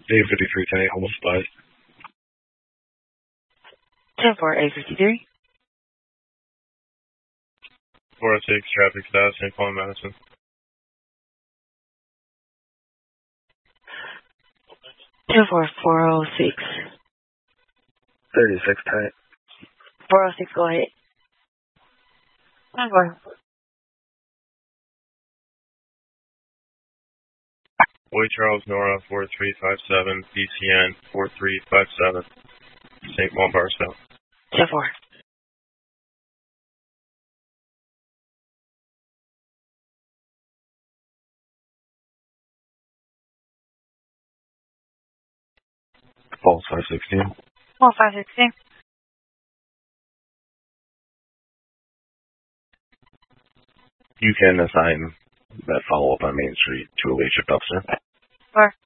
Dave 5310, almost supplies. 10-4, 853. 406, traffic stop, St. Paul, Madison. 10-4, 406. 36 tight. 406, go ahead. 10-4. Boy Charles Nora 4357, PCN 4357, St. Paul, Barstow. 10-4. False 516. False 516. You can assign that follow-up on Main Street to a late shift officer. Sure.